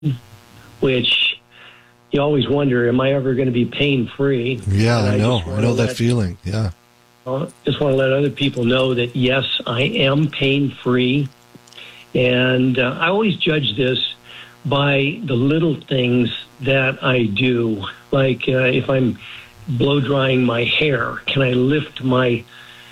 which you always wonder, am I ever going to be pain-free? Yeah, I know that feeling, yeah. I just want to let other people know that, yes, I am pain-free. And I always judge this by the little things that I do. Like if I'm blow-drying my hair, can I lift my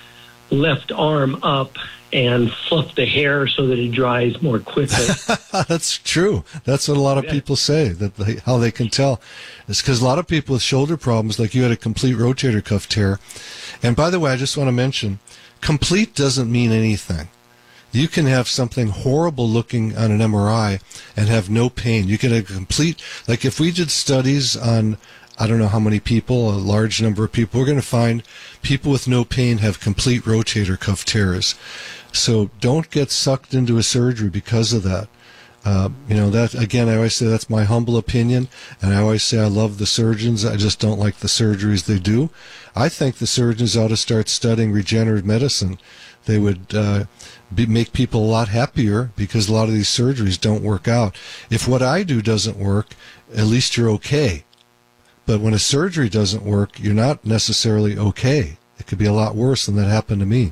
left arm up and fluff the hair so that it dries more quickly? That's true. That's what a lot of people say, how they can tell. It's because a lot of people with shoulder problems, like you had a complete rotator cuff tear. And by the way, I just want to mention, complete doesn't mean anything. You can have something horrible looking on an MRI and have no pain. You can have complete, like if we did studies on, I don't know how many people, a large number of people, we're going to find people with no pain have complete rotator cuff tears. So don't get sucked into a surgery because of that. That, again, I always say that's my humble opinion, and I always say I love the surgeons. I just don't like the surgeries they do. I think the surgeons ought to start studying regenerative medicine. They would make people a lot happier because a lot of these surgeries don't work out. If what I do doesn't work, at least you're okay. But when a surgery doesn't work, you're not necessarily okay. It could be a lot worse than that happened to me.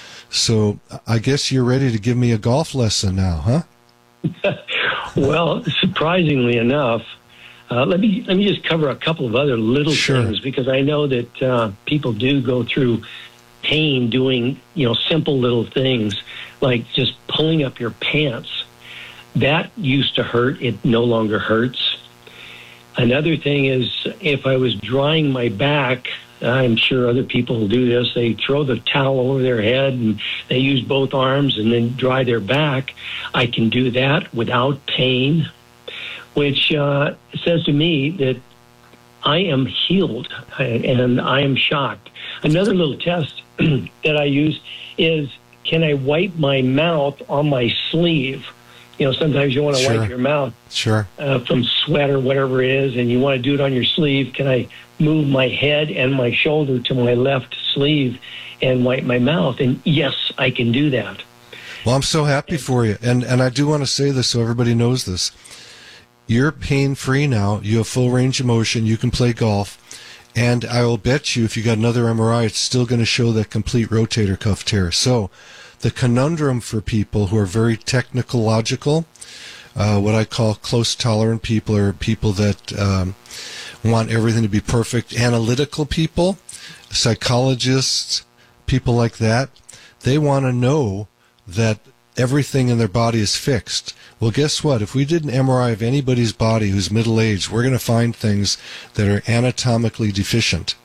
So I guess you're ready to give me a golf lesson now, huh? Well, surprisingly enough, let me just cover a couple of other little things, because I know that people do go through pain doing, simple little things like just pulling up your pants. That used to hurt. It no longer hurts. Another thing is if I was drying my back, I'm sure other people will do this. They throw the towel over their head and they use both arms and then dry their back. I can do that without pain, which says to me that I am healed and I am shocked. Another little test that I use is, can I wipe my mouth on my sleeve? Sometimes you want to wipe your mouth from sweat or whatever it is, and you want to do it on your sleeve. Can I move my head and my shoulder to my left sleeve and wipe my mouth? And yes, I can do that. Well, I'm so happy for you. And I do want to say this so everybody knows this. You're pain-free now. You have full range of motion. You can play golf. And I will bet you if you got another MRI, it's still going to show that complete rotator cuff tear. So the conundrum for people who are very technological, what I call close tolerant people, are people that want everything to be perfect. Analytical people, psychologists, people like that, they want to know that everything in their body is fixed. Well, guess what? If we did an MRI of anybody's body who's middle-aged, we're going to find things that are anatomically deficient.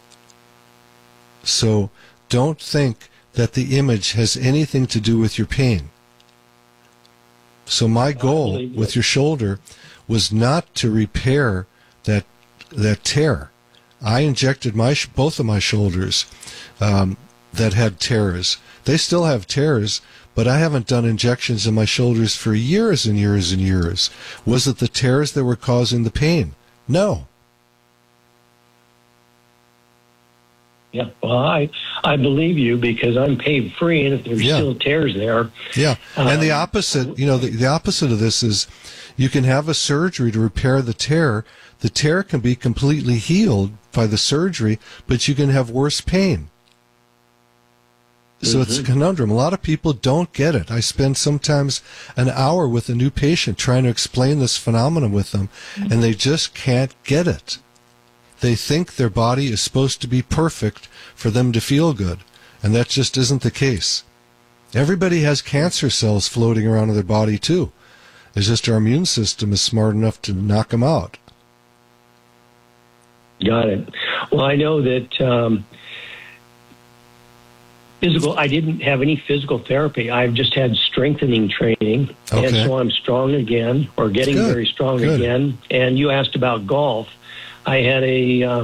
So don't think that the image has anything to do with your pain. So my goal with your shoulder was not to repair that tear. I injected both of my shoulders that had tears. They still have tears, but I haven't done injections in my shoulders for years and years and years. Was it the tears that were causing the pain? No. Yeah, well, I believe you because I'm pain free, and if there's still tears there. Yeah, and the opposite, the opposite of this is you can have a surgery to repair the tear. The tear can be completely healed by the surgery, but you can have worse pain. So it's a conundrum. A lot of people don't get it. I spend sometimes an hour with a new patient trying to explain this phenomenon with them, and they just can't get it. They think their body is supposed to be perfect for them to feel good, and that just isn't the case. Everybody has cancer cells floating around in their body, too. It's just our immune system is smart enough to knock them out. Got it. Well, I know that I didn't have any physical therapy. I've just had strengthening training, and so I'm strong again, or getting very strong again. And you asked about golf. I had a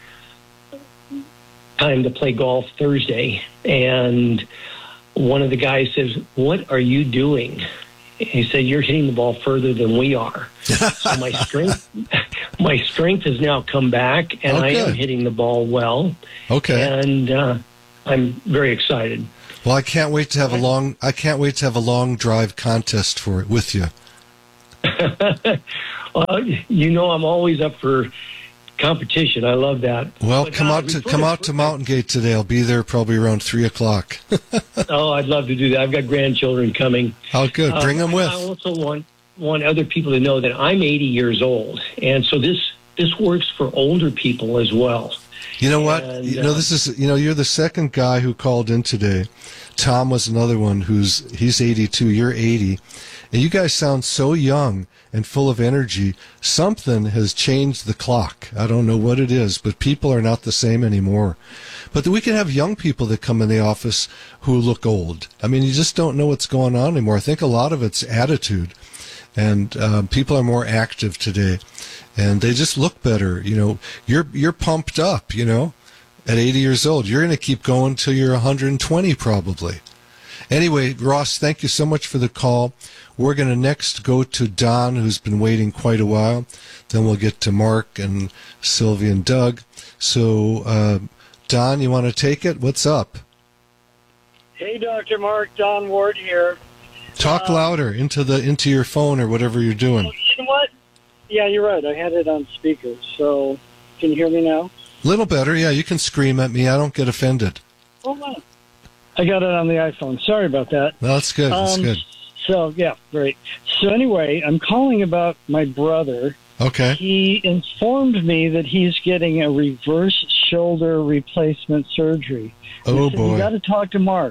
time to play golf Thursday, and one of the guys says, "What are you doing?" He said, "You're hitting the ball further than we are." So my strength has now come back, and I am hitting the ball well. Okay, and I'm very excited. Well, I can't wait to have a long drive contest with you. I'm always up for competition. I love that. Well, but come out to Mountain Gate today. I'll be there probably around 3:00. Oh, I'd love to do that. I've got grandchildren coming. Oh, good. Bring them with. I also want other people to know that I'm 80 years old, and so this works for older people as well. You know what? And, this is you're the second guy who called in today. Tom was another one he's 82. You're 80, and you guys sound so young and full of energy. Something has changed the clock. I don't know what it is, but people are not the same anymore. But we can have young people that come in the office who look old. I mean, you just don't know what's going on anymore. I think a lot of it's attitude, and people are more active today, and they just look better. You're pumped up. At 80 years old, you're going to keep going till you're 120 probably. Anyway, Ross, thank you so much for the call. We're going to next go to Don, who's been waiting quite a while. Then we'll get to Mark and Sylvia and Doug. So, Don, you want to take it? What's up? Hey, Dr. Mark, Don Ward here. Talk louder into your phone or whatever you're doing. You know what? Yeah, you're right. I had it on speaker. So, can you hear me now? A little better, yeah. You can scream at me. I don't get offended. Hold on. I got it on the iPhone. Sorry about that. No, that's good. That's good. So, yeah, great. So, anyway, I'm calling about my brother. Okay. He informed me that he's getting a reverse shoulder replacement surgery. Oh, boy. You got to talk to Mark.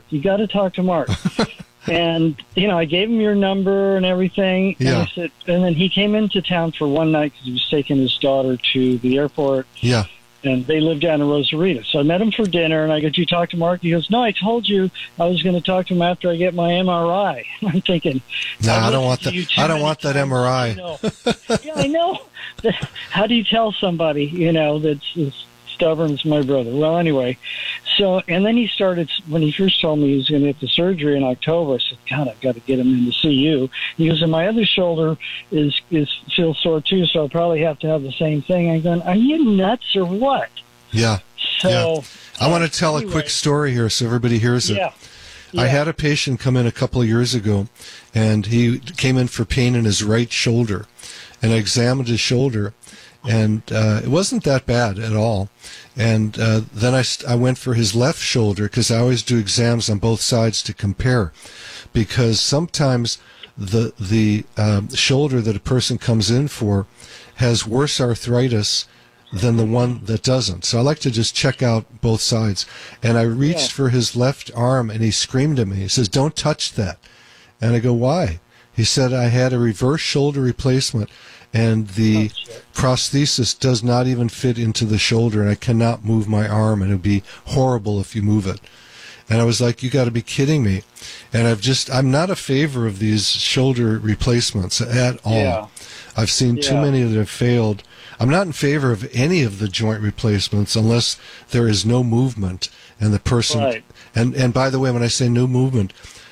And, I gave him your number and everything. Yeah. And then he came into town for one night because he was taking his daughter to the airport. Yeah. And they live down in Rosarita. So I met him for dinner, and I go, "Did you talk to Mark?" He goes, "No, I told you I was going to talk to him after I get my MRI." I'm thinking, no, I don't want that. I don't want that MRI. Yeah, I know. How do you tell somebody, that's as stubborn as my brother? Well, anyway, and then he started, when he first told me he was going to get the surgery in October, I said, God, I've got to get him in to see you. He goes, and my other shoulder feels sore too, so I'll probably have to have the same thing. I'm going, are you nuts or what? Yeah. So I want to tell a quick story here so everybody hears it. Yeah. I had a patient come in a couple of years ago, and he came in for pain in his right shoulder, and I examined his shoulder, and it wasn't that bad at all. And then I went for his left shoulder because I always do exams on both sides to compare, because sometimes the shoulder that a person comes in for has worse arthritis than the one that doesn't. So I like to just check out both sides. And I reached for his left arm, and he screamed at me. He says, "Don't touch that." And I go, "Why?" He said, "I had a reverse shoulder replacement, and the prosthesis does not even fit into the shoulder, and I cannot move my arm, and it would be horrible if you move it." And I was like, you got to be kidding me. And I'm not a favor of these shoulder replacements at all. Yeah. I've seen too many that have failed. I'm not in favor of any of the joint replacements unless there is no movement and the person. Right. And by the way, when I say no movement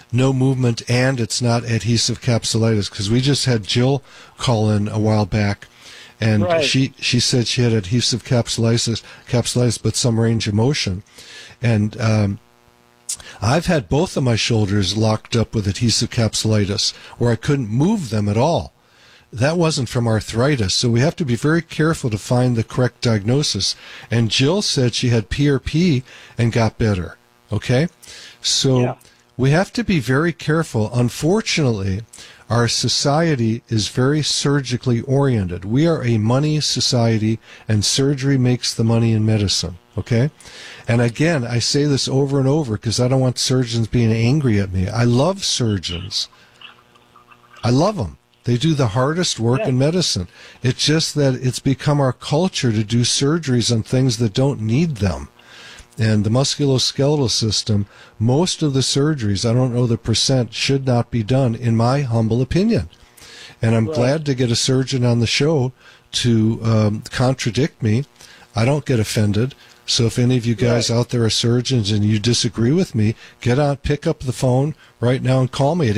and it's not adhesive capsulitis, because we just had Jill call in a while back, and she said she had adhesive capsulitis, but some range of motion. And I've had both of my shoulders locked up with adhesive capsulitis where I couldn't move them at all. That wasn't from arthritis, so we have to be very careful to find the correct diagnosis. And Jill said she had PRP and got better. Okay? So we have to be very careful. Unfortunately, our society is very surgically oriented. We are a money society, and surgery makes the money in medicine. Okay? And again, I say this over and over because I don't want surgeons being angry at me. I love surgeons. I love them. They do the hardest work in medicine. It's just that it's become our culture to do surgeries on things that don't need them. And the musculoskeletal system, most of the surgeries, I don't know the percent, should not be done, in my humble opinion. And I'm glad to get a surgeon on the show to contradict me. I don't get offended. So if any of you guys out there are surgeons and you disagree with me, pick up the phone right now and call me at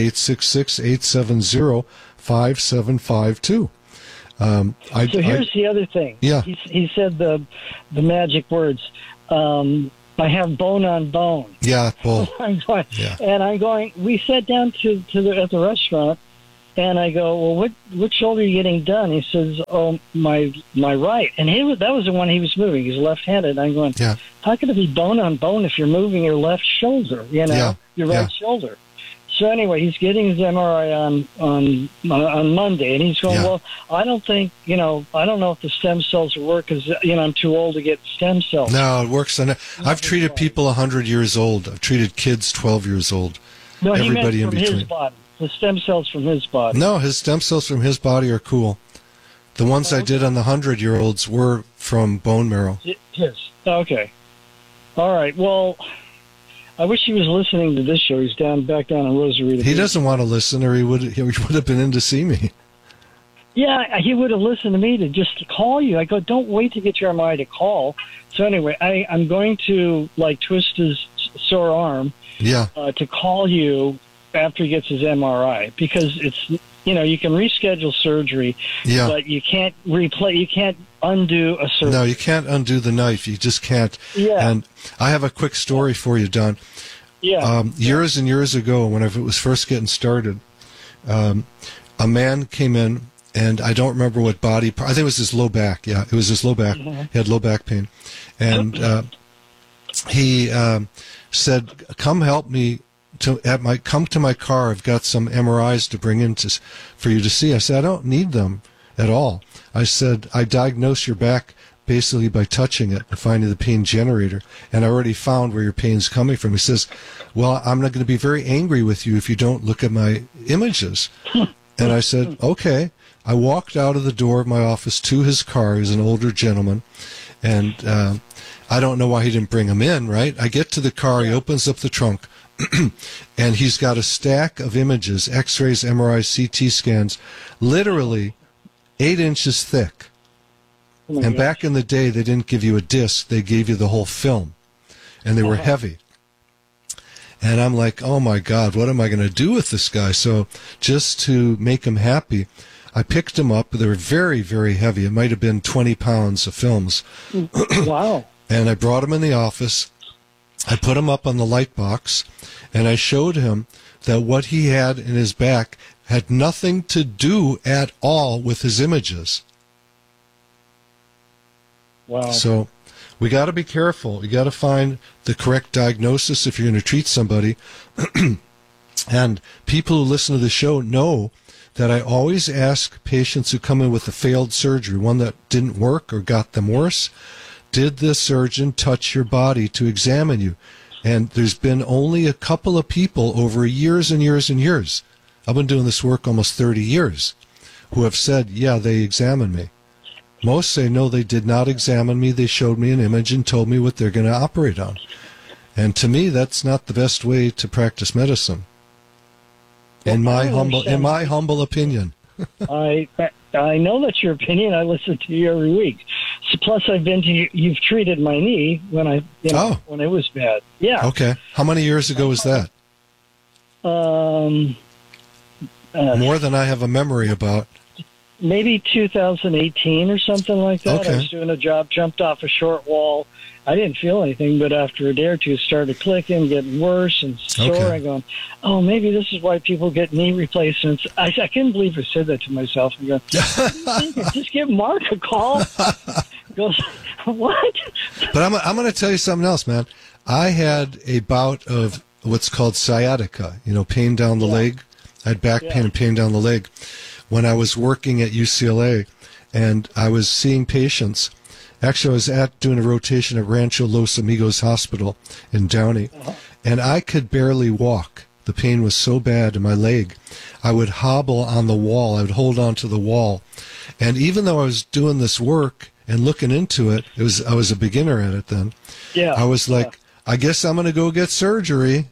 866-870-5752. So here's the other thing. Yeah. He said the magic words. I have bone on bone. Yeah, bull. I'm going. We sat down at the restaurant, And I go, well, what shoulder are you getting done? He says, oh, my right. And that was the one he was moving. He's left-handed. And I'm going, Yeah. How could it be bone on bone if you're moving your left shoulder, your right shoulder? So anyway, he's getting his MRI on Monday, and he's going, well, I don't think, I don't know if the stem cells will work because, I'm too old to get stem cells. No, it works. I've treated people 100 years old. I've treated kids 12 years old. No, everybody he meant from in between. his body. The stem cells from his body. No, his stem cells from his body are cool. The ones I did on the 100-year-olds were from bone marrow. His. Okay. All right. Well, I wish he was listening to this show. He's back down in Rosarito. He doesn't want to listen, or he would have been in to see me. Yeah, he would have listened to me to just call you. I go, don't wait to get your MRI to call. So anyway, I'm going to twist his sore arm. Yeah. To call you after he gets his MRI, because it's you can reschedule surgery, but you can't you can't undo a surgery. No, you can't undo the knife. You just can't. Yeah. And I have a quick story for you, Don. Yeah. Years and years ago, whenever it was first getting started, a man came in, and I don't remember what body part. I think it was his low back. Yeah, it was his low back. Mm-hmm. He had low back pain, and he said, "Come help me. Come to my car. I've got some MRIs to bring in for you to see." I said, "I don't need them at all." I said, "I diagnose your back basically by touching it and finding the pain generator, and I already found where your pain's coming from." He says, "Well, I'm not going to be very angry with you if you don't look at my images." And I said, "Okay." I walked out of the door of my office to his car. He's an older gentleman, and I don't know why he didn't bring him in, right? I get to the car, he opens up the trunk, and he's got a stack of images, X-rays, MRIs, CT scans, literally 8 inches thick. And back in the day, they didn't give you a disc, they gave you the whole film, and they were heavy. And I'm like, oh my God, what am I going to do with this guy? So just to make him happy, I picked him up. They were very, very heavy. It might have been 20 pounds of films. Wow. And I brought him in the office. I put him up on the light box, and I showed him that what he had in his back had nothing to do at all with his images. Wow. So we got to be careful. You got to find the correct diagnosis if you're going to treat somebody. And people who listen to the show know that I always ask patients who come in with a failed surgery, one that didn't work or got them worse, did the surgeon touch your body to examine you? And there's been only a couple of people over years and years and years, I've been doing this work almost 30 years, who have said, yeah, they examined me. Most say, no, they did not examine me. They showed me an image and told me what they're going to operate on. And to me, that's not the best way to practice medicine. In my humble opinion. I know that's your opinion. I listen to you every week. So plus, you've treated my knee when when it was bad. Yeah. Okay. How many years ago was that? More than I have a memory about. Maybe 2018 or something like that. Okay. I was doing a job, jumped off a short wall. I didn't feel anything, but after a day or two, it started clicking, getting worse and sore. Okay. I'm going, oh, maybe this is why people get knee replacements. I couldn't believe I said that to myself. I'm going, just give Mark a call. He goes, what? But I'm going to tell you something else, man. I had a bout of what's called sciatica, pain down the leg. I had back pain and pain down the leg when I was working at UCLA, and I was seeing patients. Actually, I was doing a rotation at Rancho Los Amigos Hospital in Downey, and I could barely walk. The pain was so bad in my leg. I would hobble on the wall. I would hold on to the wall. And even though I was doing this work and looking into it, I was a beginner at it then. Yeah. I was like, I guess I'm going to go get surgery.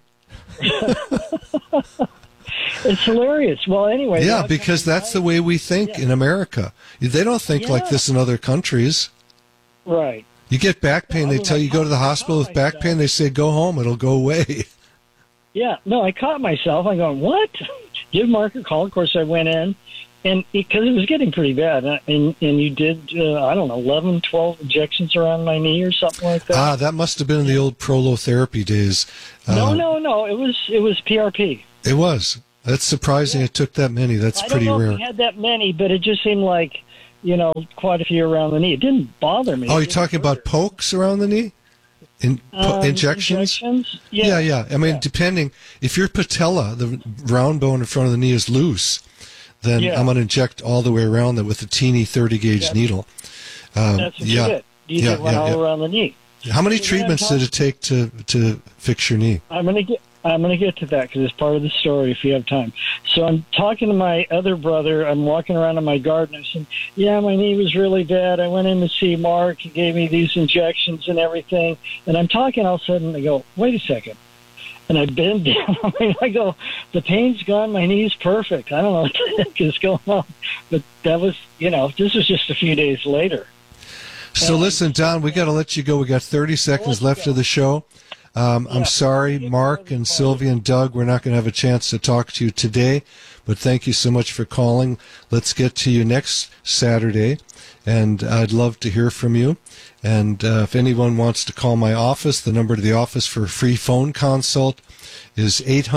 It's hilarious. Well, anyway. Yeah, because that's the way we think in America. They don't think like this in other countries. Right. You get back pain, they tell you go to the hospital with back pain, they say go home, it'll go away. Yeah, no, I caught myself. I'm going, what? Give Mark a call. Of course, I went in, and because it was getting pretty bad, and you did, 11, 12 injections around my knee or something like that. That must have been in the old prolotherapy days. No, it was PRP. It was. That's surprising. It took that many. That's pretty rare. I don't know if he had that many, but it just seemed like, quite a few around the knee. It didn't bother me. Oh, you're talking about pokes around the knee? Injections? Yeah. I mean, depending. If your patella, the round bone in front of the knee, is loose, then I'm going to inject all the way around that with a teeny 30-gauge needle. That's what you did. You did one all around the knee. How many treatments did it take to fix your knee? I'm going to get to that because it's part of the story if you have time. So I'm talking to my other brother. I'm walking around in my garden. I said, my knee was really bad. I went in to see Mark. He gave me these injections and everything. And I'm talking all of a sudden. I go, wait a second. And I bend down. I go, the pain's gone. My knee's perfect. I don't know what the heck is going on. But that was, this was just a few days later. So listen, Don, we got to let you go. We got 30 seconds left of the show. I'm sorry, Mark and Sylvia and Doug, we're not going to have a chance to talk to you today, but thank you so much for calling. Let's get to you next Saturday, and I'd love to hear from you. And if anyone wants to call my office, the number to the office for a free phone consult is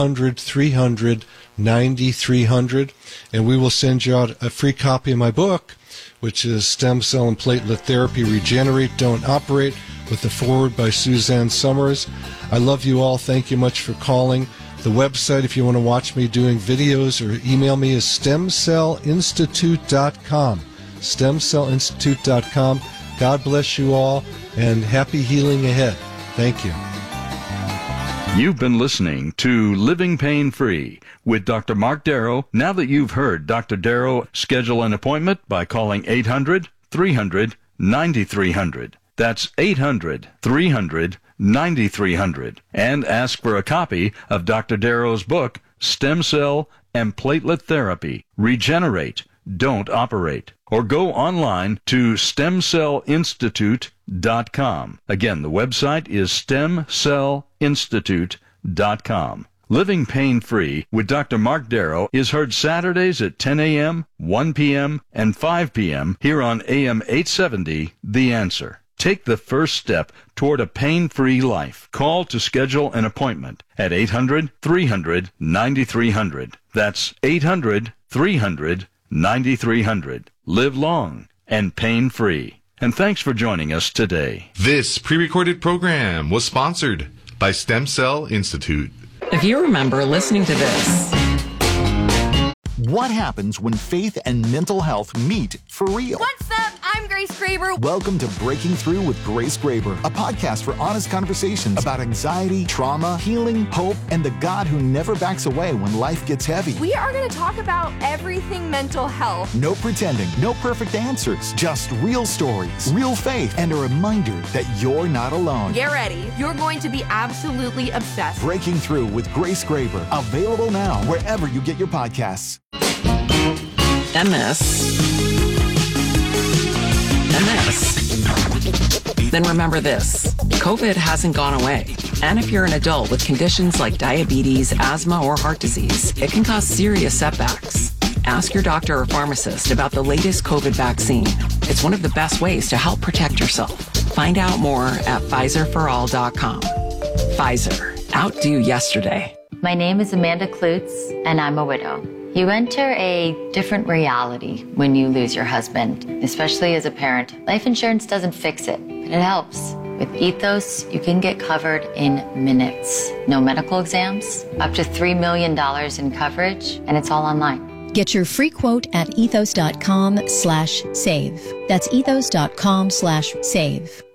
800-300-9300, and we will send you out a free copy of my book, which is Stem Cell and Platelet Therapy, Regenerate, Don't Operate, with the foreword by Suzanne Summers. I love you all. Thank you much for calling. The website, if you want to watch me doing videos or email me, is stemcellinstitute.com. Stemcellinstitute.com. God bless you all, and happy healing ahead. Thank you. You've been listening to Living Pain Free with Dr. Mark Darrow. Now that you've heard Dr. Darrow, schedule an appointment by calling 800-300-9300. That's 800-300-9300. And ask for a copy of Dr. Darrow's book, Stem Cell and Platelet Therapy, Regenerate, Don't Operate. Or go online to stemcellinstitute.com. Again, the website is stemcellinstitute.com. Living Pain Free with Dr. Mark Darrow is heard Saturdays at 10 a.m., 1 p.m., and 5 p.m. here on AM 870, The Answer. Take the first step toward a pain-free life. Call to schedule an appointment at 800-300-9300. That's 800-300-9300. Live long and pain-free. And thanks for joining us today. This pre-recorded program was sponsored by Stem Cell Institute. If you remember listening to this. What happens when faith and mental health meet for real? What's up? I'm Grace Graber. Welcome to Breaking Through with Grace Graber, a podcast for honest conversations about anxiety, trauma, healing, hope, and the God who never backs away when life gets heavy. We are going to talk about everything mental health. No pretending, no perfect answers, just real stories, real faith, and a reminder that you're not alone. Get ready. You're going to be absolutely obsessed. Breaking Through with Grace Graber, available now wherever you get your podcasts. MS. Then remember this. COVID hasn't gone away. And if you're an adult with conditions like diabetes, asthma, or heart disease, it can cause serious setbacks. Ask your doctor or pharmacist about the latest COVID vaccine. It's one of the best ways to help protect yourself. Find out more at PfizerForAll.com. Pfizer. Outdo yesterday. My name is Amanda Klutz, and I'm a widow. You enter a different reality when you lose your husband, especially as a parent. Life insurance doesn't fix it, but it helps. With Ethos, you can get covered in minutes. No medical exams, up to $3 million in coverage, and it's all online. Get your free quote at ethos.com/save. That's ethos.com/save.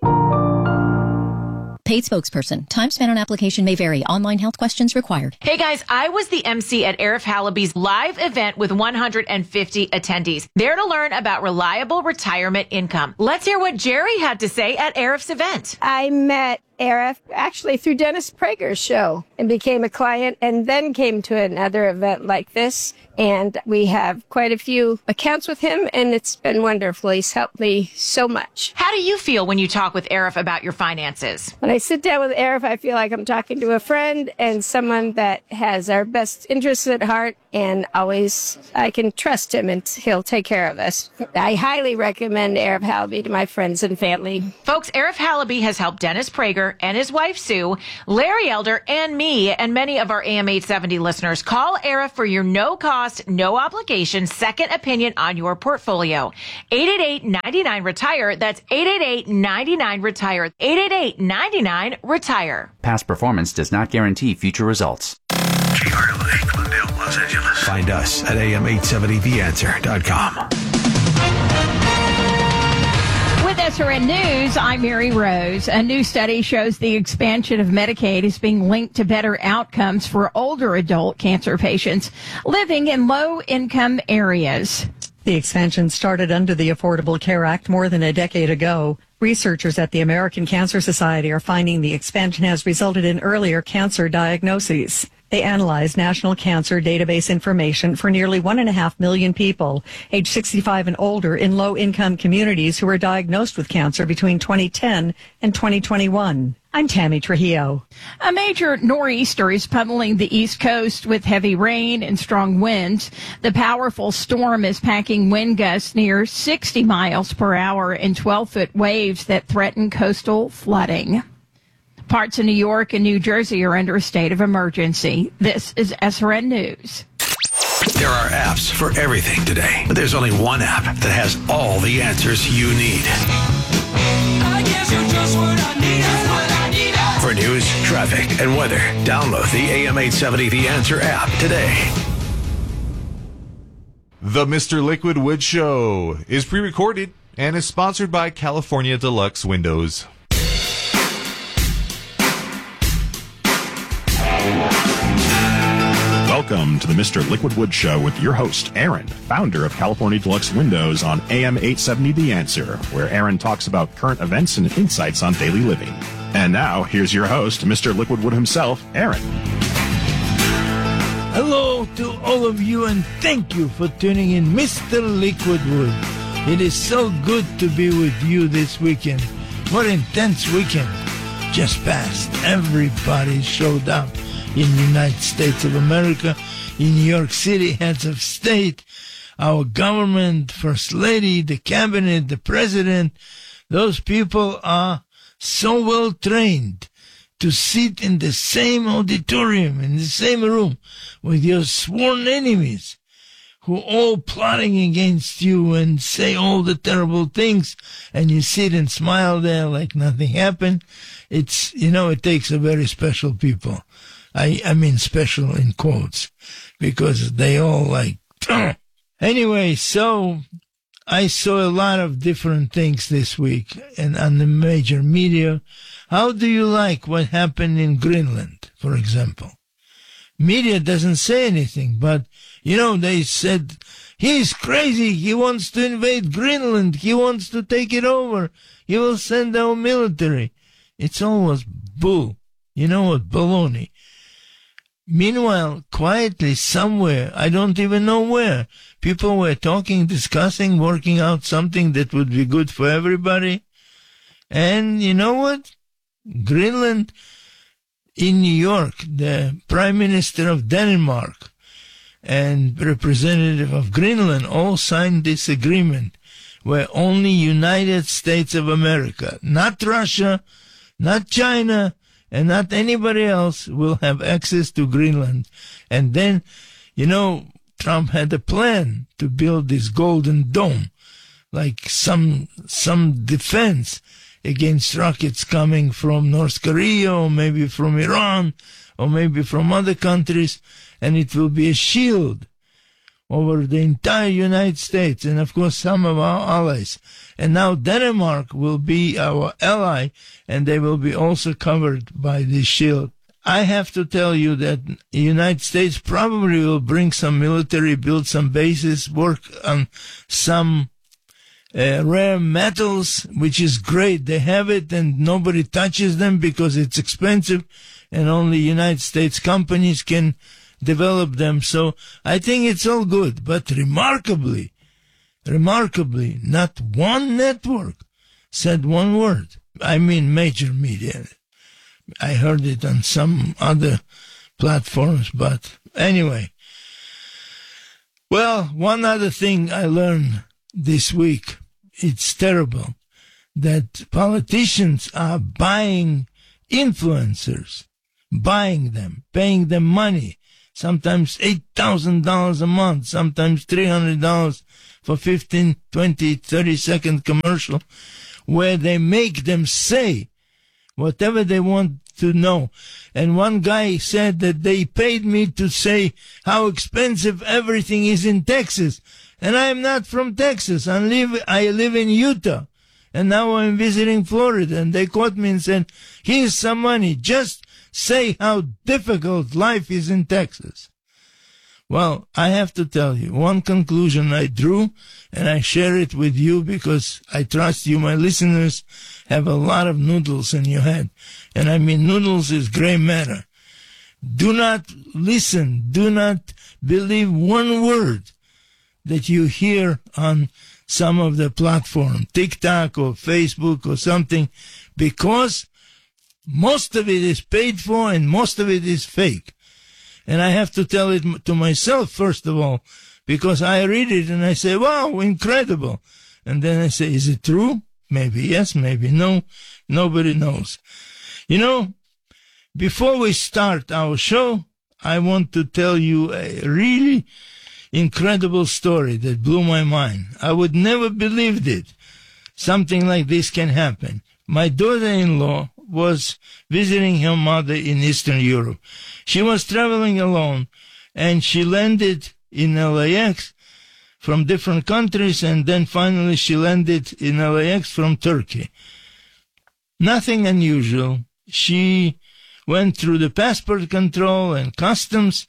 Paid spokesperson. Time spent on application may vary. Online health questions required. Hey guys, I was the MC at Arif Halaby's live event with 150 attendees. There to learn about reliable retirement income. Let's hear what Jerry had to say at Arif's event. I met Arif actually through Dennis Prager's show and became a client and then came to another event like this. And we have quite a few accounts with him, and it's been wonderful. He's helped me so much. How do you feel when you talk with Arif about your finances? When I sit down with Arif, I feel like I'm talking to a friend and someone that has our best interests at heart, and always I can trust him and he'll take care of us. I highly recommend Arif Halaby to my friends and family. Folks, Arif Halaby has helped Dennis Prager, Elder and his wife Sue, Larry Elder, and me, and many of our AM 870 listeners. Call Arif for your no-cost, no-obligation second opinion on your portfolio. 888-99-RETIRE. That's 888-99-RETIRE. 888-99-RETIRE. Past performance does not guarantee future results. KRLA, Glendale, Los Angeles. Find us at am870theanswer.com. With SRN News, I'm Mary Rose. A new study shows the expansion of Medicaid is being linked to better outcomes for older adult cancer patients living in low-income areas. The expansion started under the Affordable Care Act more than a decade ago. Researchers at the American Cancer Society are finding the expansion has resulted in earlier cancer diagnoses. They analyzed national cancer database information for nearly 1.5 million people age 65 and older in low-income communities who were diagnosed with cancer between 2010 and 2021. I'm Tammy Trujillo. A major nor'easter is pummeling the East Coast with heavy rain and strong winds. The powerful storm is packing wind gusts near 60 miles per hour and 12-foot waves that threaten coastal flooding. Parts of New York and New Jersey are under a state of emergency. This is SRN News. There are apps for everything today, but there's only one app that has all the answers you need. I guess you're just what I need. For news, traffic, and weather, download the AM870 The Answer app today. The Mr. Liquid Wood Show is pre-recorded and is sponsored by California Deluxe Windows. Welcome to the Mr. Liquid Wood Show with your host, Aaron, founder of California Deluxe Windows on AM 870 The Answer, where Aaron talks about current events and insights on daily living. And now, here's your host, Mr. Liquid Wood himself, Aaron. Hello to all of you, and thank you for tuning in Mr. Liquid Wood. It is so good to be with you this weekend. What intense weekend just passed. Everybody showed up in the United States of America, in New York City, heads of state, our government, First Lady, the cabinet, the president. Those people are so well trained to sit in the same auditorium, in the same room with your sworn enemies who are all plotting against you and say all the terrible things, and you sit and smile there like nothing happened. It's, it takes a very special people. I mean special in quotes, because they all like, anyway, so I saw a lot of different things this week and on the major media. How do you like what happened in Greenland, for example? Media doesn't say anything, but, they said, he's crazy. He wants to invade Greenland. He wants to take it over. He will send our military. It's always bull. You know what? Baloney. Meanwhile, quietly somewhere, I don't even know where, people were talking, discussing, working out something that would be good for everybody. And you know what? Greenland, in New York, the Prime Minister of Denmark and representative of Greenland all signed this agreement where only United States of America, not Russia, not China, and not anybody else will have access to Greenland. And then, Trump had a plan to build this golden dome, like some defense against rockets coming from North Korea or maybe from Iran or maybe from other countries. And it will be a shield over the entire United States and, of course, some of our allies. And now Denmark will be our ally, and they will be also covered by this shield. I have to tell you that the United States probably will bring some military, build some bases, work on some rare metals, which is great. They have it, and nobody touches them because it's expensive, and only United States companies can develop them. So I think it's all good, but remarkably, not one network said one word. I mean major media. I heard it on some other platforms, but anyway. Well, one other thing I learned this week, it's terrible, that politicians are buying influencers, buying them, paying them money, sometimes $8,000 a month, sometimes $300 for 15, 20, 30-second commercial, where they make them say whatever they want to know. And one guy said that they paid me to say how expensive everything is in Texas. And I am not from Texas. I live in Utah. And now I'm visiting Florida. And they caught me and said, here's some money. Just say how difficult life is in Texas. Well, I have to tell you, one conclusion I drew, and I share it with you because I trust you, my listeners, have a lot of noodles in your head. And I mean, noodles is gray matter. Do not listen. Do not believe one word that you hear on some of the platform, TikTok or Facebook or something, because most of it is paid for and most of it is fake. And I have to tell it to myself, first of all, because I read it and I say, wow, incredible. And then I say, is it true? Maybe yes, maybe no. Nobody knows. You know, before we start our show, I want to tell you a really incredible story that blew my mind. I would never believed it. Something like this can happen. My daughter-in-law was visiting her mother in Eastern Europe. She was traveling alone, and she landed in LAX from different countries, and then finally she landed in LAX from Turkey. Nothing unusual. She went through the passport control and customs,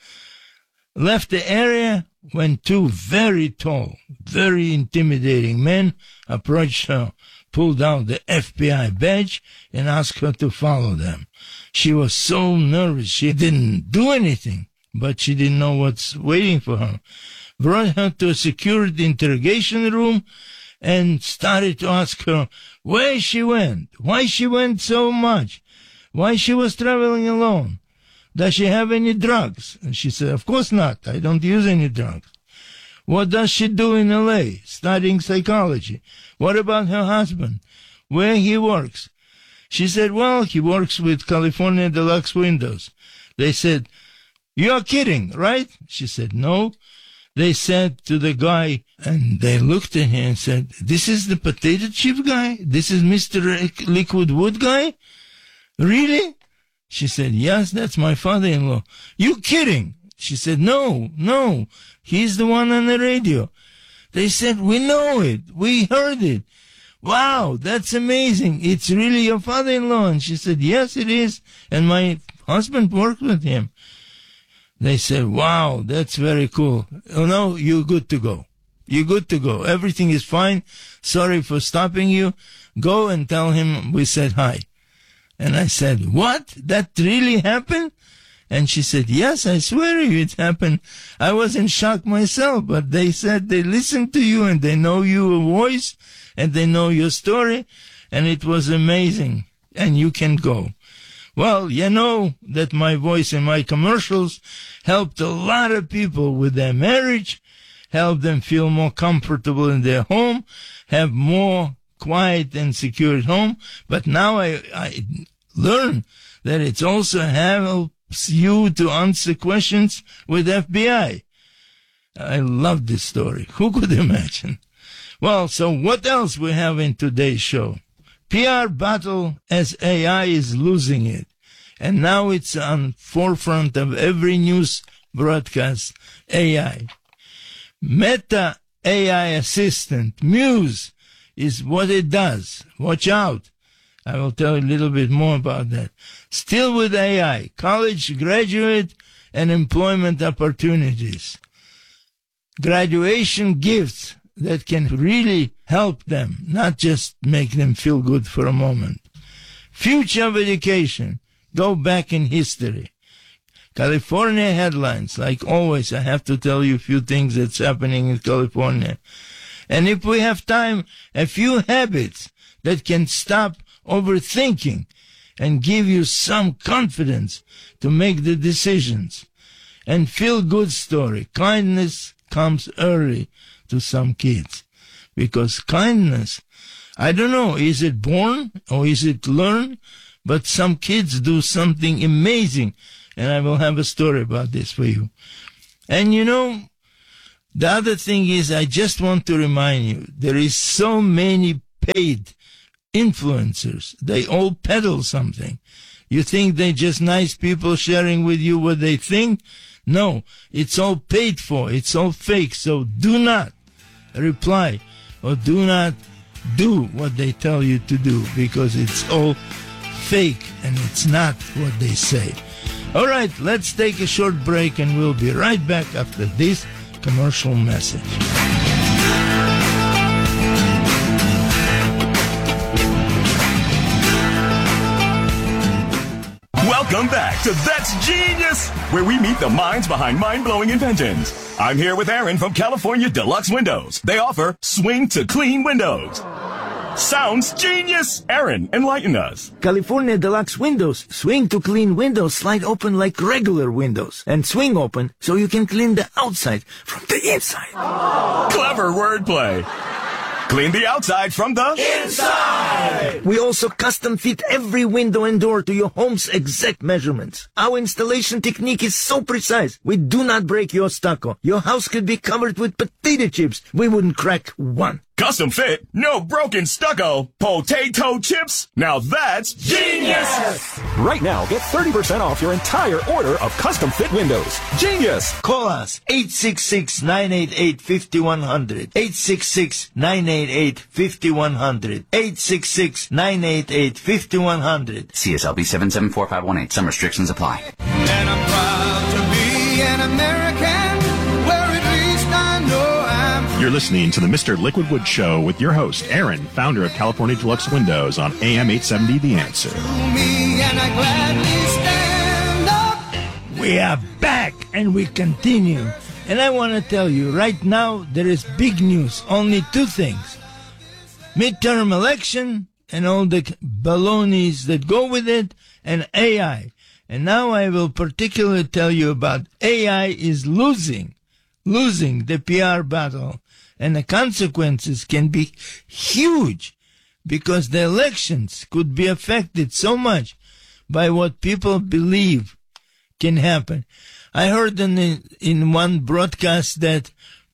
left the area when two very tall, very intimidating men approached her, pulled out the FBI badge, and asked her to follow them. She was so nervous. She didn't do anything, but she didn't know what's waiting for her. Brought her to a secured interrogation room and started to ask her where she went, why she went so much, why she was traveling alone. Does she have any drugs? And she said, of course not. I don't use any drugs. What does she do in LA? Studying psychology. What about her husband? Where he works? She said, well, he works with California Deluxe Windows. They said, you're kidding, right? She said, no. They said to the guy, and they looked at him and said, this is the potato chip guy? This is Mr. Liquid Wood guy? Really? She said, yes, that's my father-in-law. You kidding? She said, no, he's the one on the radio. They said, we know it. We heard it. Wow, that's amazing. It's really your father-in-law. And she said, yes, it is. And my husband worked with him. They said, wow, that's very cool. Oh, no, you're good to go. You're good to go. Everything is fine. Sorry for stopping you. Go and tell him we said hi. And I said, what? That really happened? And she said, yes, I swear you it happened. I was in shock myself, but they said they listened to you and they know your voice and they know your story, and it was amazing. And you can go. Well, you know that my voice in my commercials helped a lot of people with their marriage, helped them feel more comfortable in their home, have more quiet and secure home. But now I learn that it also helps you to answer questions with FBI. I love this story. Who could imagine? Well, so what else we have in today's show? PR battle as AI is losing it. And now it's on forefront of every news broadcast, AI. Meta AI assistant, Muse, is what it does. Watch out. I will tell you a little bit more about that. Still with AI, college graduate and employment opportunities. Graduation gifts that can really help them, not just make them feel good for a moment. Future of education. Go back in history. California headlines. Like always, I have to tell you a few things that's happening in California. And if we have time, a few habits that can stop overthinking and give you some confidence to make the decisions. And feel good story. Kindness comes early to some kids. Because kindness, I don't know, is it born or is it learned? but some kids do something amazing. And I will have a story about this for you. And you know, the other thing is, I just want to remind you, there is so many paid influencers. They all peddle something. You think they're just nice people sharing with you what they think? No, it's all paid for. It's all fake. So do not reply or do not do what they tell you to do, because it's all fake and it's not what they say. All right, let's take a short break and we'll be right back after this commercial message. Welcome back to That's Genius, where we meet the minds behind mind-blowing inventions. I'm here with Aaron from California Deluxe Windows. They offer swing to clean windows. Sounds genius! Aaron, enlighten us. California Deluxe Windows. Swing to clean windows slide open like regular windows. And swing open so you can clean the outside from the inside. Clever wordplay. Clean the outside from the inside! We also custom fit every window and door to your home's exact measurements. Our installation technique is so precise, we do not break your stucco. Your house could be covered with potato chips. We wouldn't crack one. Custom fit, no broken stucco, potato chips. Now that's genius! Right now, get 30% off your entire order of custom fit windows. Genius! Call us 866-988-5100. 866-988-5100. 866-988-5100. CSLB 774518. Some restrictions apply. And I'm proud to be an American, where at least I know I'm. You're listening to the Mr. Liquidwood Show with your host, Aaron, founder of California Deluxe Windows on AM 870 The Answer. Me and I gladly stand up. We are back and we continue. And I want to tell you, right now, there is big news. Only two things. Midterm election and all the balonies that go with it, and AI. And now I will particularly tell you about AI is losing the PR battle. And the consequences can be huge, because the elections could be affected so much by what people believe can happen. I heard in one broadcast that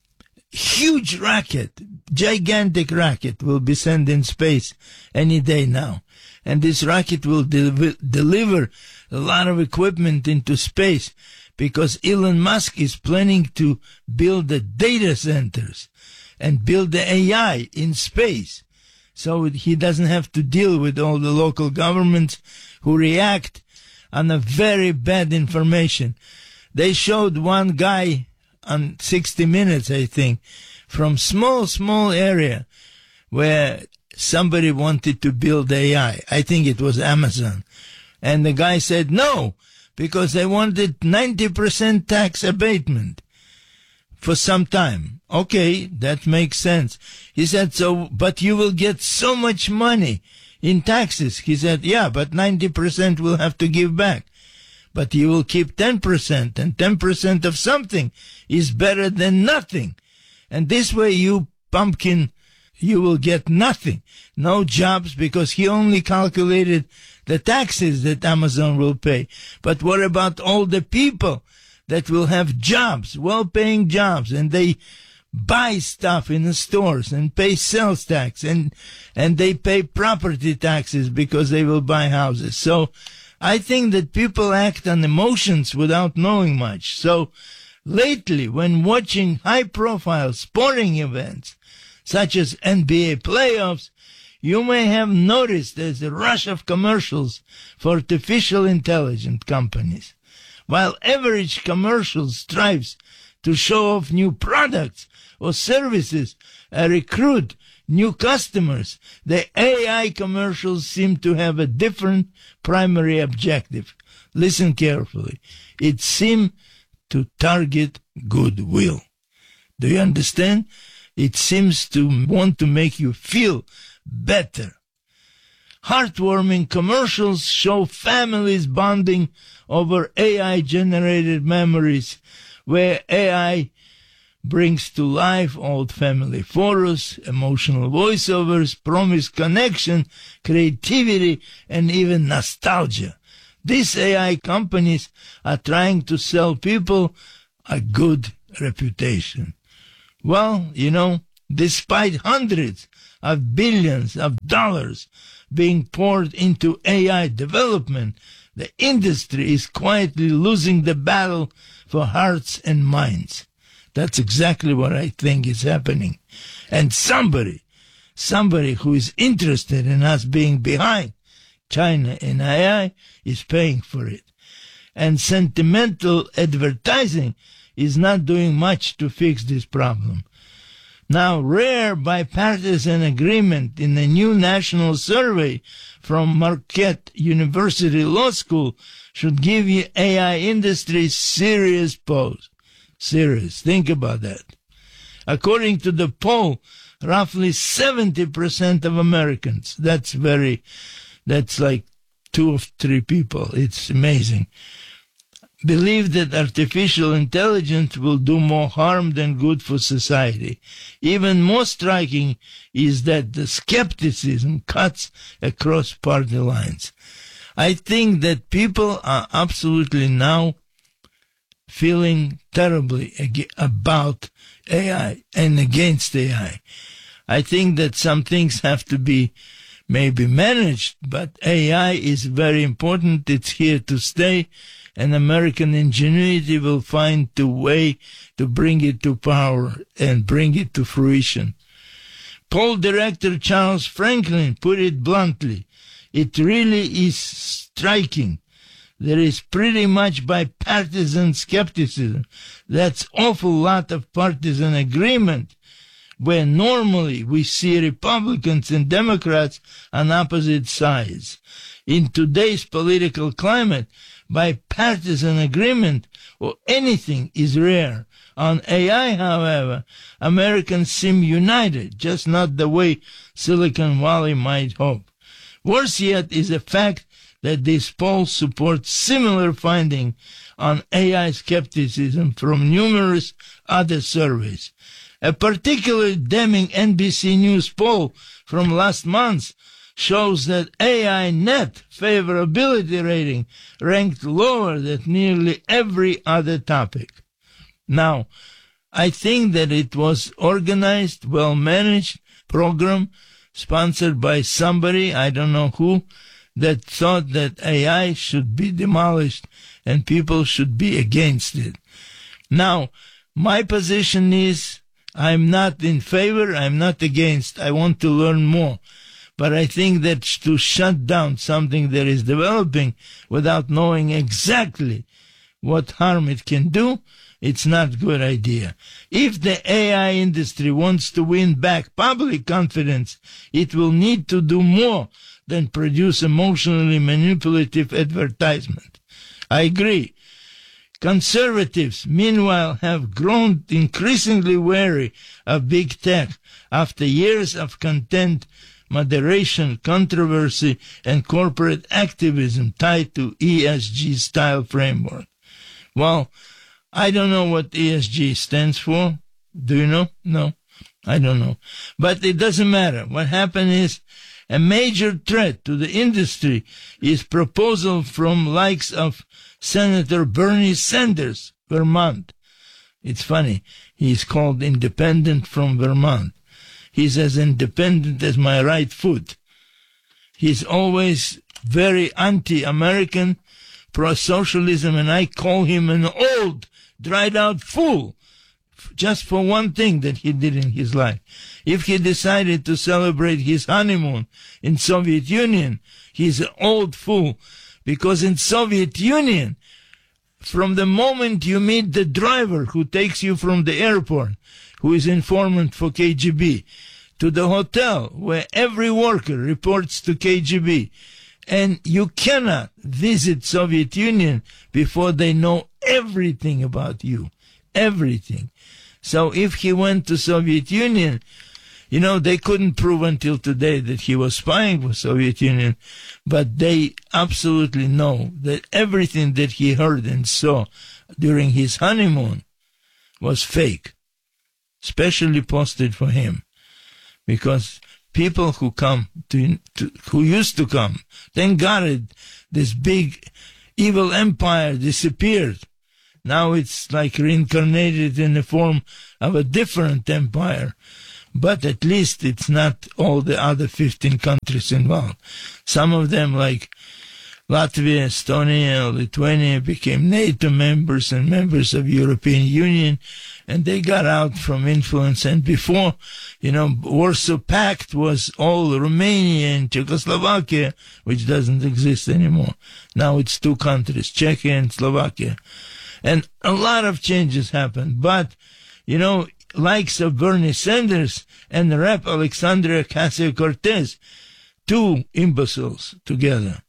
huge rocket, gigantic rocket, will be sent in space any day now. And this rocket will deliver a lot of equipment into space, because Elon Musk is planning to build the data centers and build the AI in space. So he doesn't have to deal with all the local governments who react on a very bad information. They showed one guy on 60 Minutes, I think, from small area where somebody wanted to build AI. I think it was Amazon. And the guy said no, because they wanted 90% tax abatement for some time. Okay, that makes sense. He said, so, but you will get so much money in taxes. He said, yeah, but 90% will have to give back. But you will keep 10%, and 10% of something is better than nothing. And this way, you pumpkin, you will get nothing. No jobs, because he only calculated the taxes that Amazon will pay. But what about all the people that will have jobs, well-paying jobs, and they buy stuff in the stores and pay sales tax, and they pay property taxes because they will buy houses. So I think that people act on emotions without knowing much. So lately, when watching high-profile sporting events, such as NBA playoffs, you may have noticed there's a rush of commercials for artificial intelligence companies. While average commercial strives to show off new products or services and recruit new customers, the AI commercials seem to have a different primary objective. Listen carefully. It seems to target goodwill. Do you understand? It seems to want to make you feel better. Heartwarming commercials show families bonding over AI-generated memories, where AI brings to life old family photos, emotional voiceovers, promise connection, creativity, and even nostalgia. These AI companies are trying to sell people a good reputation. Well, despite hundreds of billions of dollars being poured into AI development, the industry is quietly losing the battle for hearts and minds. That's exactly what I think is happening. And somebody who is interested in us being behind China in AI is paying for it. And sentimental advertising is not doing much to fix this problem. Now, rare bipartisan agreement in a new national survey from Marquette University Law School should give the AI industry serious pause. Serious. Think about that. According to the poll, roughly 70% of Americans, that's like 2 of 3 people, it's amazing, believe that artificial intelligence will do more harm than good for society. Even more striking is that the skepticism cuts across party lines. I think that people are absolutely now feeling terribly about AI and against AI. I think that some things have to be maybe managed, but AI is very important. It's here to stay, and American ingenuity will find the way to bring it to power and bring it to fruition. Poll director Charles Franklin put it bluntly. It really is striking. There is pretty much bipartisan skepticism. That's awful lot of partisan agreement, where normally we see Republicans and Democrats on opposite sides. In today's political climate, bipartisan agreement or anything is rare. On AI, however, Americans seem united, just not the way Silicon Valley might hope. Worse yet is the fact that this poll supports similar finding on AI skepticism from numerous other surveys. A particularly damning NBC News poll from last month shows that AI net favorability rating ranked lower than nearly every other topic. Now, I think that it was organized, well-managed program sponsored by somebody, I don't know who, that thought that AI should be demolished and people should be against it. Now, my position is I'm not in favor, I'm not against, I want to learn more. But I think that to shut down something that is developing without knowing exactly what harm it can do, it's not a good idea. If the AI industry wants to win back public confidence, it will need to do more than produce emotionally manipulative advertisement. I agree. Conservatives, meanwhile, have grown increasingly wary of big tech after years of content, moderation, controversy, and corporate activism tied to ESG-style framework. Well, I don't know what ESG stands for. Do you know? No, I don't know. But it doesn't matter. What happened is a major threat to the industry is proposal from likes of Senator Bernie Sanders, Vermont. It's funny. He's called independent from Vermont. He's as independent as my right foot. He's always very anti-American, pro-socialism, and I call him an old, dried-out fool just for one thing that he did in his life. If he decided to celebrate his honeymoon in Soviet Union, he's an old fool, because in Soviet Union, from the moment you meet the driver who takes you from the airport, who is informant for KGB, to the hotel where every worker reports to KGB, and you cannot visit Soviet Union before they know everything about you. Everything. So if he went to Soviet Union, they couldn't prove until today that he was spying for Soviet Union, but they absolutely know that everything that he heard and saw during his honeymoon was fake. specially posted for him, because people who come who used to come, thank God this big evil empire disappeared. Now it's like reincarnated in the form of a different empire. But at least it's not all the other 15 countries involved. Some of them, like Latvia, Estonia, Lithuania, became NATO members and members of European Union, and they got out from influence. And before, Warsaw Pact was all Romania and Czechoslovakia, which doesn't exist anymore. Now it's 2 countries, Czechia and Slovakia. And a lot of changes happened. But, likes of Bernie Sanders and Rep. Alexandria Ocasio-Cortez, 2 imbeciles together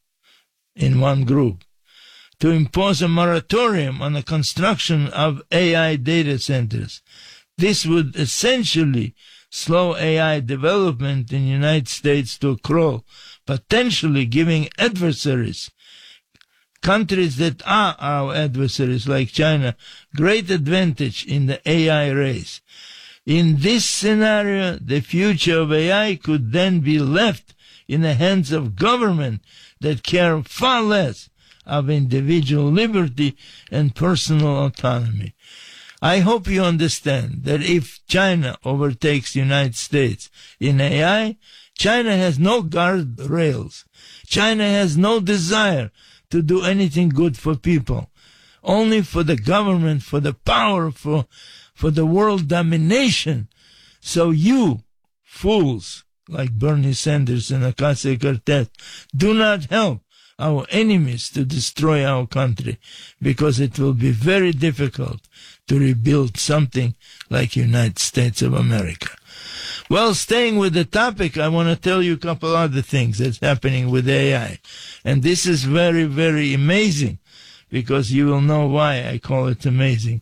in one group, to impose a moratorium on the construction of AI data centers. This would essentially slow AI development in the United States to a crawl, potentially giving adversaries, countries that are our adversaries like China, great advantage in the AI race. In this scenario, the future of AI could then be left in the hands of government that care far less of individual liberty and personal autonomy. I hope you understand that if China overtakes the United States in AI, China has no guardrails. China has no desire to do anything good for people, only for the government, for the power, for the world domination. So you, fools like Bernie Sanders and Ocasio-Cortez, do not help our enemies to destroy our country, because it will be very difficult to rebuild something like United States of America. Well, staying with the topic, I want to tell you a couple other things that's happening with AI. And this is very, very amazing, because you will know why I call it amazing.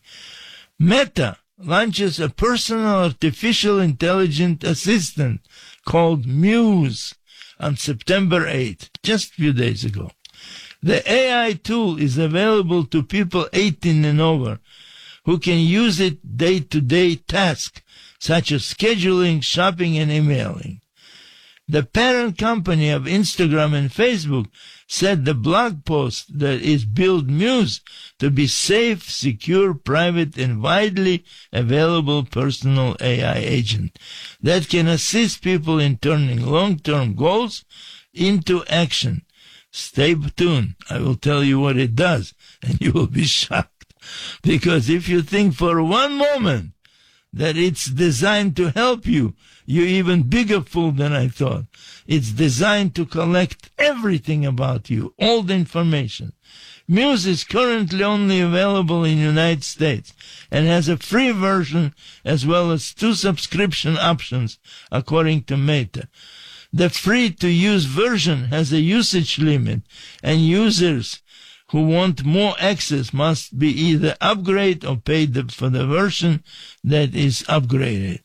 Meta launches a personal artificial intelligent assistant called Muse on September 8th, just a few days ago. The AI tool is available to people 18 and over who can use it day-to-day tasks such as scheduling, shopping, and emailing. The parent company of Instagram and Facebook said the blog post that is billed Muse to be safe, secure, private, and widely available personal AI agent that can assist people in turning long-term goals into action. Stay tuned. I will tell you what it does, and you will be shocked. Because if you think for one moment that it's designed to help you, you're even bigger fool than I thought. It's designed to collect everything about you, all the information. Muse is currently only available in the United States and has a free version as well as 2 subscription options, according to Meta. The free-to-use version has a usage limit, and users who want more access must be either upgrade or pay for the version that is upgraded.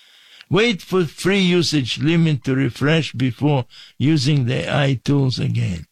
Wait for free usage limit to refresh before using the AI tools again.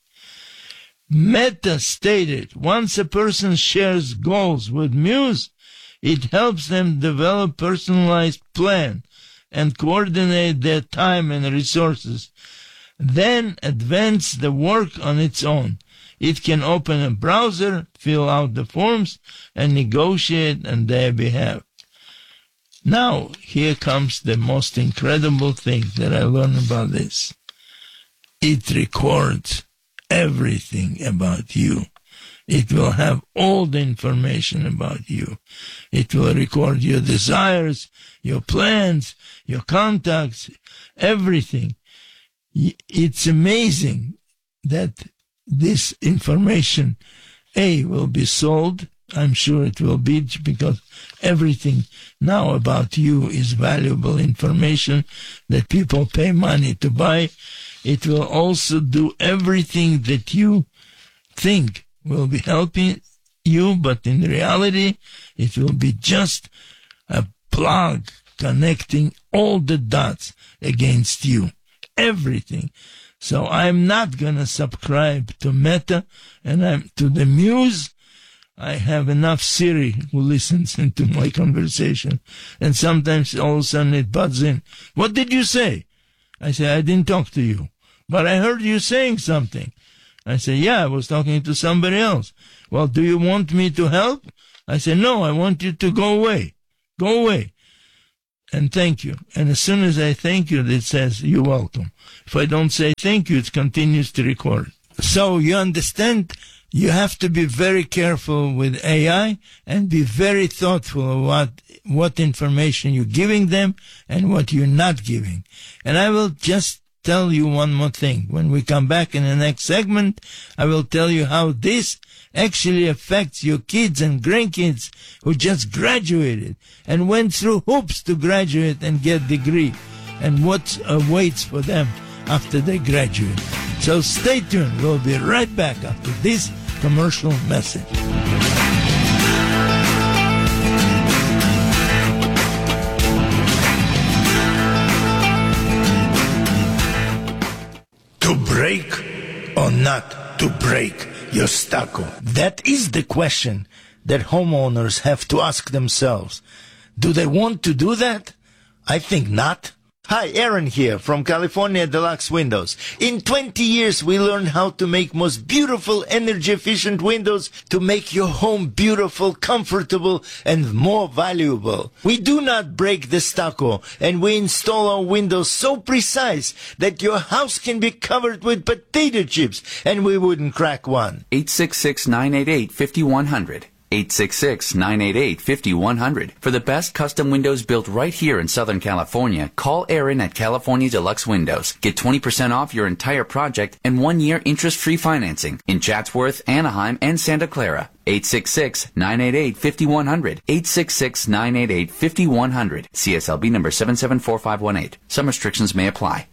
Meta stated, once a person shares goals with Muse, it helps them develop personalized plan and coordinate their time and resources, then advance the work on its own. It can open a browser, fill out the forms, and negotiate on their behalf. Now, here comes the most incredible thing that I learned about this. It records everything about you. It will have all the information about you. It will record your desires, your plans, your contacts, everything. It's amazing that this information, will be sold. I'm sure it will be, because everything now about you is valuable information that people pay money to buy. It will also do everything that you think will be helping you, but in reality, it will be just a plug connecting all the dots against you. Everything. So I'm not going to subscribe to Meta and I'm to the Muse. I have enough Siri who listens into my conversation, and sometimes all of a sudden it butts in. What did you say? I say, I didn't talk to you, but I heard you saying something. I say, yeah, I was talking to somebody else. Well, do you want me to help? I say, no, I want you to go away. Go away. And thank you. And as soon as I thank you, it says, you're welcome. If I don't say thank you, it continues to record. So you understand, you have to be very careful with AI and be very thoughtful about what information you're giving them and what you're not giving. And I will just tell you one more thing. When we come back in the next segment, I will tell you how this actually affects your kids and grandkids who just graduated and went through hoops to graduate and get a degree, and what awaits for them after they graduate. So stay tuned. We'll be right back after this commercial message. To break or not to break your stucco? That is the question that homeowners have to ask themselves. Do they want to do that? I think not. Hi, Aaron here from California Deluxe Windows. In 20 years, we learned how to make most beautiful, energy-efficient windows to make your home beautiful, comfortable, and more valuable. We do not break the stucco, and we install our windows so precise that your house can be covered with potato chips, and we wouldn't crack one. 866-988-5100. 866-988-5100. For the best custom windows built right here in Southern California, call Aaron at California Deluxe Windows. Get 20% off your entire project and 1 year interest-free financing in Chatsworth, Anaheim, and Santa Clara. 866-988-5100. 866-988-5100. CSLB number 774518. Some restrictions may apply.